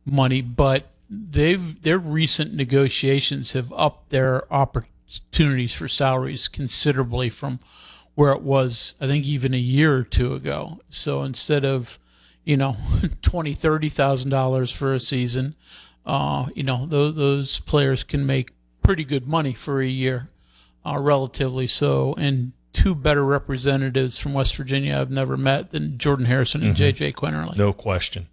money, but their recent negotiations have upped their opportunities for salaries considerably from where it was, I think, even a year or two ago. So instead of, $20,000-$30,000 for a season, those players can make pretty good money for a year, relatively so. And two better representatives from West Virginia I've never met than Jordan Harrison and J.J. Quinterly. No question.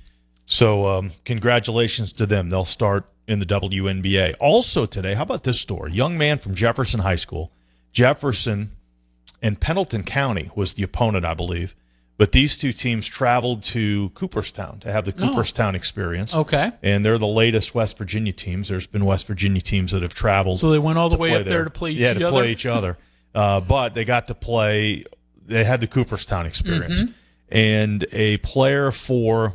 So congratulations to them. They'll start in the WNBA. Also today, how about this story? Young man from Jefferson High School. Jefferson and Pendleton County was the opponent, I believe. But these two teams traveled to Cooperstown to have the Cooperstown experience. Okay. And they're the latest West Virginia teams. There's been West Virginia teams that have traveled. So they went all the way up there to play each other? Yeah, to play each other. But they got to play – they had the Cooperstown experience. Mm-hmm. And a player for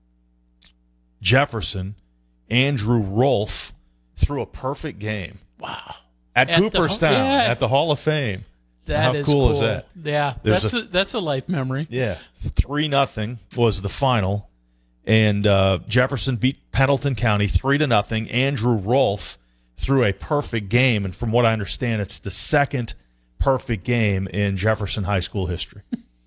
Jefferson, Andrew Rolfe, threw a perfect game. Wow. At Cooperstown, at the Hall of Fame. How cool is that? Yeah, that's a life memory. Yeah, 3-0 was the final, and Jefferson beat Pendleton County 3-0. Andrew Rolfe threw a perfect game, and from what I understand, it's the second perfect game in Jefferson High School history.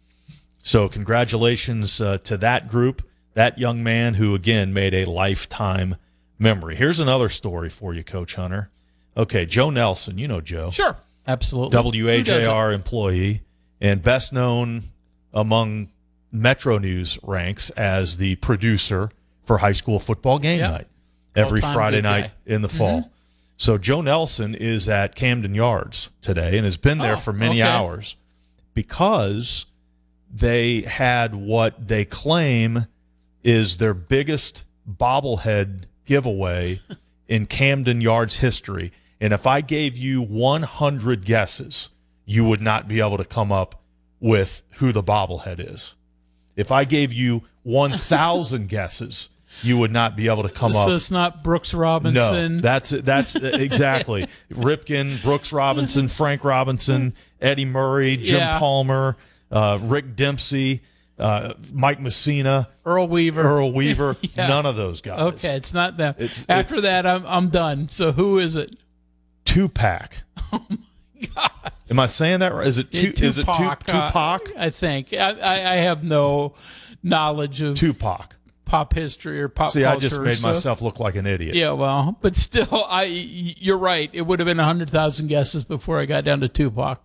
So congratulations to that group, that young man who, again, made a lifetime memory. Here's another story for you, Coach Hunter. Okay, Joe Nelson. You know Joe. Sure. Absolutely. WAJR employee and best known among Metro News ranks as the producer for high school football game night every Friday night in the fall. So Joe Nelson is at Camden Yards today and has been there for many hours because they had what they claim is their biggest bobblehead giveaway in Camden Yards history. And if I gave you 100 guesses, you would not be able to come up with who the bobblehead is. If I gave you 1,000 guesses, you would not be able to come up. So it's not Brooks Robinson. No, that's exactly. Ripken, Brooks Robinson, Frank Robinson, Eddie Murray, Jim Palmer, Rick Dempsey, Mike Messina, Earl Weaver. None of those guys. Okay, it's not them. After that, I'm done. So who is it? Tupac. Oh my God! Am I saying that right? Is it Tupac? I think I have no knowledge of Tupac pop history or pop culture. See, I just made myself look like an idiot. Yeah, well, but still, you're right. It would have been 100,000 guesses before I got down to Tupac.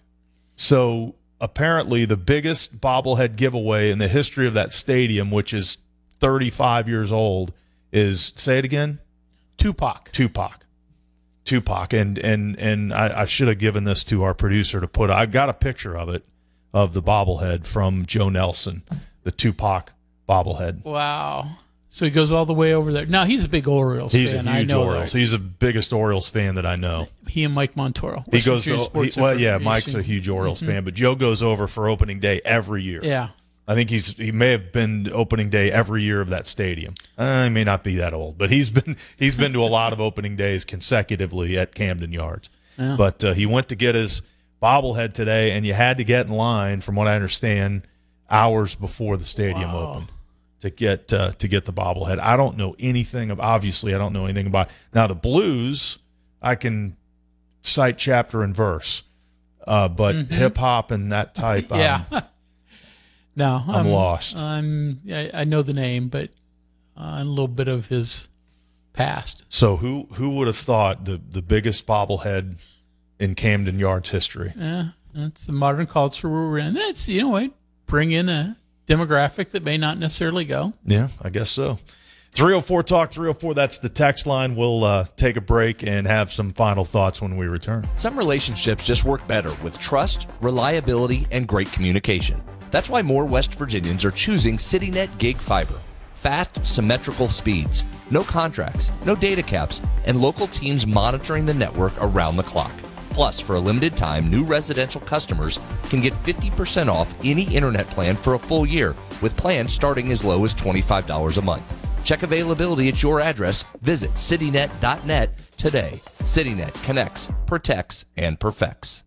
So apparently, the biggest bobblehead giveaway in the history of that stadium, which is 35 years old, is, say it again? Tupac. And I should have given this to our producer to put. I've got a picture of it, of the bobblehead from Joe Nelson, the Tupac bobblehead. Wow. So he goes all the way over there. Now, he's a big Orioles fan. He's a huge Orioles. He's the biggest Orioles fan that I know. He and Mike Montoro. He goes. Mike's a huge Orioles fan, but Joe goes over for opening day every year. Yeah. I think he may have been opening day every year of that stadium. He may not be that old, but he's been to a lot of opening days consecutively at Camden Yards. Yeah. But he went to get his bobblehead today, and you had to get in line, from what I understand, hours before the stadium opened to get the bobblehead. I don't know anything of. Obviously, I don't know anything about. Now the Blues, I can cite chapter and verse, but hip hop and that type. No, I'm lost. I know the name, but a little bit of his past. So who would have thought the biggest bobblehead in Camden Yards history? Yeah, that's the modern culture we're in. It's, bring in a demographic that may not necessarily go. Yeah, I guess so. 304 Talk 304, that's the text line. We'll take a break and have some final thoughts when we return. Some relationships just work better with trust, reliability, and great communication. That's why more West Virginians are choosing CityNet Gig Fiber. Fast, symmetrical speeds, no contracts, no data caps, and local teams monitoring the network around the clock. Plus, for a limited time, new residential customers can get 50% off any internet plan for a full year, with plans starting as low as $25 a month. Check availability at your address. Visit citynet.net today. CityNet connects, protects, and perfects.